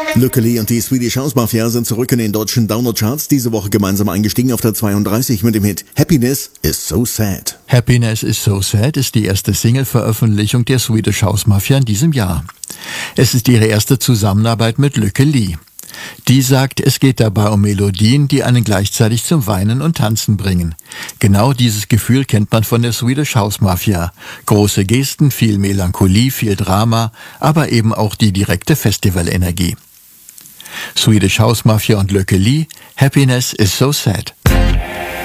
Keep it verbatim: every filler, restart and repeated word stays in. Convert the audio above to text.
Luckily und die Swedish House Mafia sind zurück in den deutschen Download-Charts, diese Woche gemeinsam eingestiegen auf der zweiunddreißig mit dem Hit Happiness is so sad. Happiness is so sad ist die erste Single-Veröffentlichung der Swedish House Mafia in diesem Jahr. Es ist ihre erste Zusammenarbeit mit Lykke Li. Die sagt, es geht dabei um Melodien, die einen gleichzeitig zum Weinen und Tanzen bringen. Genau dieses Gefühl kennt man von der Swedish House Mafia. Große Gesten, viel Melancholie, viel Drama, aber eben auch die direkte Festivalenergie. Swedish House Mafia und Lykke Li, Happiness is so sad.